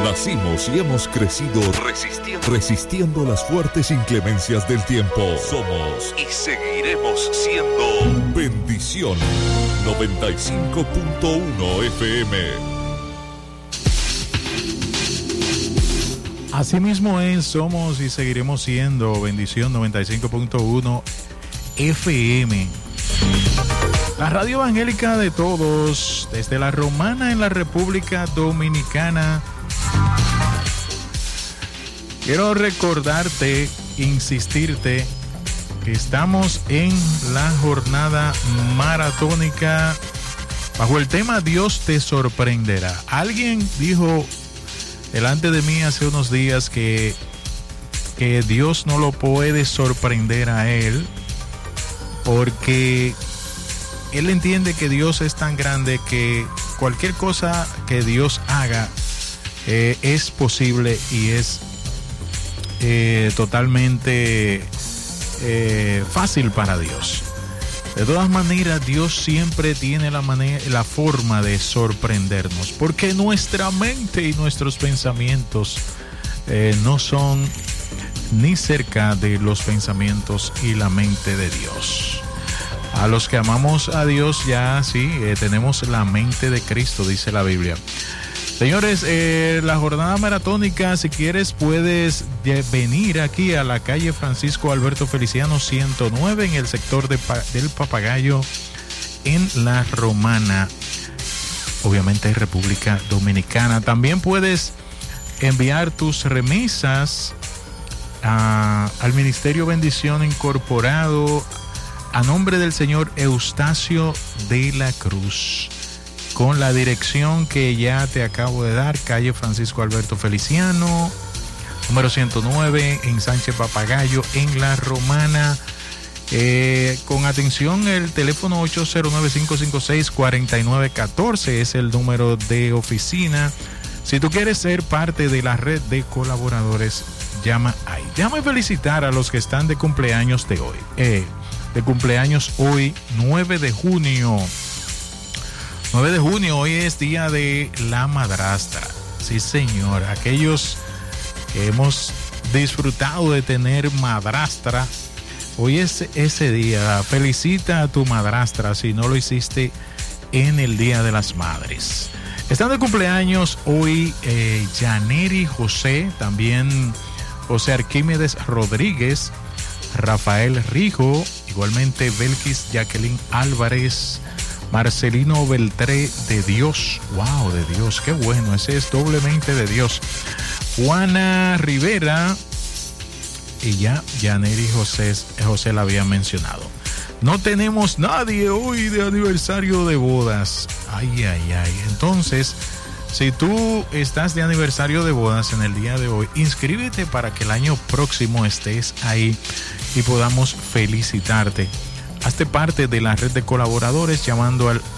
Nacimos y hemos crecido resistiendo las fuertes inclemencias del tiempo. Somos y seguiremos siendo Bendición 95.1 FM. Asimismo somos y seguiremos siendo Bendición 95.1 FM. La radio evangélica de todos, desde La Romana en la República Dominicana. Quiero recordarte, insistirte, que estamos en la jornada maratónica bajo el tema Dios te sorprenderá. Alguien dijo delante de mí hace unos días que Dios no lo puede sorprender a él porque él entiende que Dios es tan grande que cualquier cosa que Dios haga es posible y es totalmente fácil para Dios. De todas maneras, Dios siempre tiene la forma de sorprendernos, porque nuestra mente y nuestros pensamientos no son ni cerca de los pensamientos y la mente de Dios. A los que amamos a Dios ya sí, tenemos la mente de Cristo, dice la Biblia. Señores, la jornada maratónica, si quieres puedes venir aquí a la calle Francisco Alberto Feliciano 109 en el sector del Papagayo en La Romana, obviamente República Dominicana. También puedes enviar tus remesas al Ministerio Bendición Incorporado a nombre del señor Eustacio de la Cruz, con la dirección que ya te acabo de dar, calle Francisco Alberto Feliciano, número 109, en Sánchez Papagayo, en La Romana. Con atención, el teléfono 809-556-4914 es el número de oficina. Si tú quieres ser parte de la red de colaboradores, llama ahí. Déjame felicitar a los que están de cumpleaños de hoy. De cumpleaños hoy, 9 de junio. 9 de junio, hoy es día de la madrastra. Sí, señor, aquellos que hemos disfrutado de tener madrastra, hoy es ese día. Felicita a tu madrastra si no lo hiciste en el Día de las Madres. Están de cumpleaños hoy Yaneri José, también José Arquímedes Rodríguez, Rafael Rijo, igualmente Belkis Jacqueline Álvarez, Marcelino Beltré de Dios. Wow, de Dios, qué bueno, ese es doblemente de Dios. Juana Rivera, y ya Yaneri José la había mencionado. No tenemos nadie hoy de aniversario de bodas. Ay. Entonces, si tú estás de aniversario de bodas en el día de hoy, inscríbete para que el año próximo estés ahí y podamos felicitarte. Hazte parte de la red de colaboradores llamando al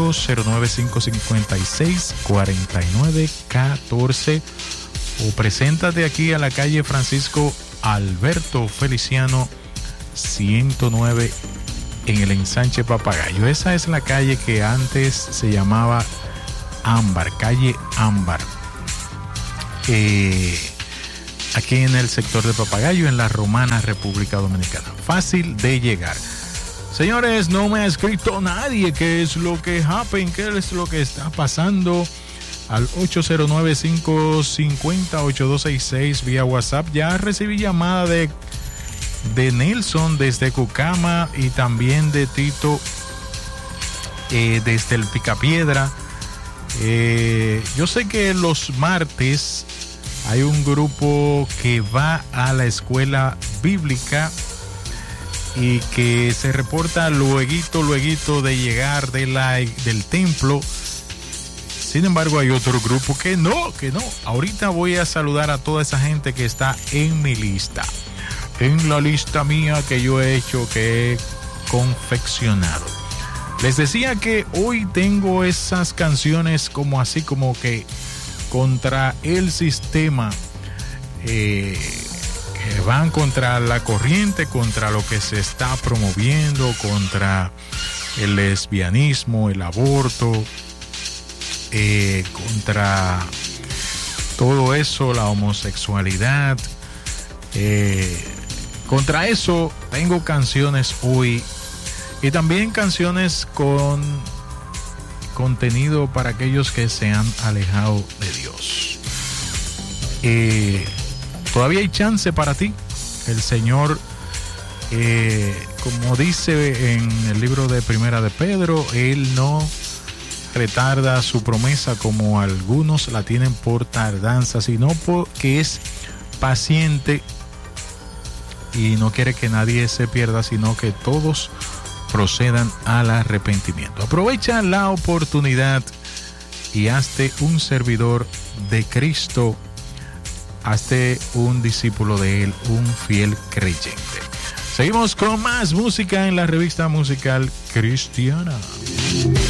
809-556-4914 o preséntate aquí a la calle Francisco Alberto Feliciano 109 en el ensanche Papagayo. Esa es la calle que antes se llamaba Ámbar, calle Ámbar. Aquí en el sector de Papagayo, en La Romana, República Dominicana. Fácil de llegar. Señores, no me ha escrito nadie qué es lo que happen, qué es lo que está pasando. Al 809-550-8266 vía WhatsApp. Ya recibí llamada de Nelson desde Cucama y también de Tito desde el Picapiedra. Yo sé que los martes hay un grupo que va a la escuela bíblica y que se reporta lueguito de llegar del templo. Sin embargo, hay otro grupo que no. Ahorita voy a saludar a toda esa gente que está en mi lista. En la lista mía que yo he hecho, que he confeccionado. Les decía que hoy tengo esas canciones como así, como que contra el sistema, que van contra la corriente, contra lo que se está promoviendo, contra el lesbianismo, el aborto, contra todo eso, la homosexualidad. Contra eso tengo canciones hoy y también canciones con contenido para aquellos que se han alejado de Dios. Todavía hay chance para ti. El Señor, como dice en el libro de Primera de Pedro, Él no retarda su promesa como algunos la tienen por tardanza, sino porque es paciente y no quiere que nadie se pierda, sino que todos procedan al arrepentimiento. Aprovecha la oportunidad y hazte un servidor de Cristo, hazte un discípulo de Él, un fiel creyente. Seguimos con más música en la revista musical cristiana.